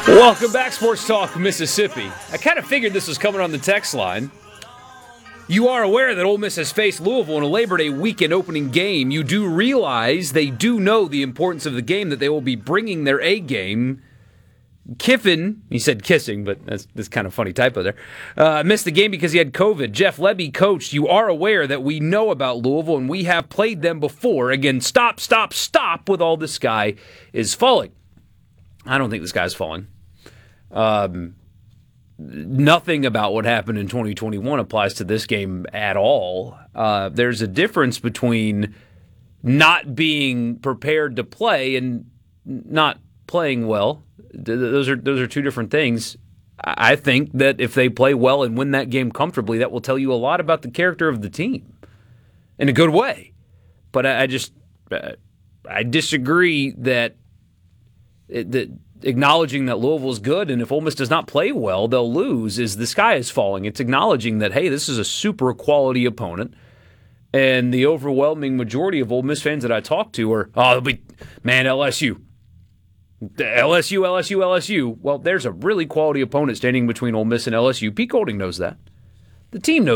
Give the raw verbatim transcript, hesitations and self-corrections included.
Welcome back, Sports Talk Mississippi. I kind of figured this was coming on the text line. You are aware that Ole Miss has faced Louisville in a Labor Day weekend opening game. You do realize they do know the importance of the game, that they will be bringing their A game. Kiffin, he said kissing, but that's, that's kind of funny typo there, uh, missed the game because he had COVID. Jeff Lebby coached. You are aware that we know about Louisville and we have played them before. Again, stop, stop, stop with all the sky is falling. I don't think the sky's falling. Um, nothing about what happened in twenty twenty-one applies to this game at all. Uh, there's a difference between not being prepared to play and not playing well. Those are those are two different things. I think that if they play well and win that game comfortably, that will tell you a lot about the character of the team in a good way. But I, I just uh, I disagree that that. Acknowledging that Louisville is good, and if Ole Miss does not play well, they'll lose, is the sky is falling. It's acknowledging that, hey, this is a super quality opponent, and the overwhelming majority of Ole Miss fans that I talk to are, oh, it'll be, man, L S U. L S U, L S U, L S U. Well, there's a really quality opponent standing between Ole Miss and L S U. Pete Golding knows that. The team knows